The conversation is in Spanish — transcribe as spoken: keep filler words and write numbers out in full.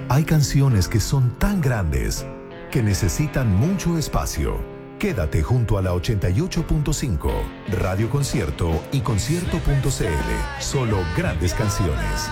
Hay canciones que son tan grandes que necesitan mucho espacio. Quédate junto a la ochenta y ocho punto cinco, Radio Concierto y concierto punto c l. Solo grandes canciones.